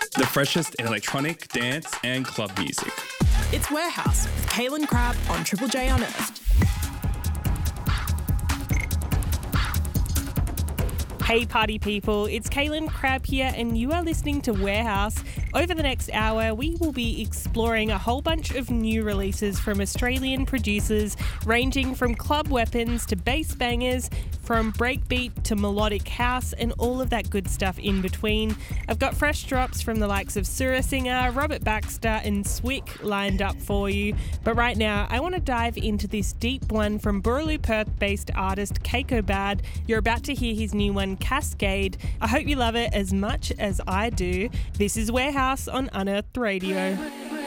the freshest in electronic, dance, and club music. It's Warehouse with Kaylin Crabb on Triple J Unearthed. Hey party people, it's Kaylin Crabb here and you are listening to Warehouse. Over the next hour, we will be exploring a whole bunch of new releases from Australian producers, ranging from club weapons to bass bangers, from breakbeat to melodic house and all of that good stuff in between. I've got fresh drops from the likes of Sura Singer, Robert Baxter and Swick lined up for you. But right now, I want to dive into this deep one from Boorloo Perth-based artist Keiko Bad. You're about to hear his new one, Cascade. I hope you love it as much as I do. This is Warehouse on Unearthed Radio.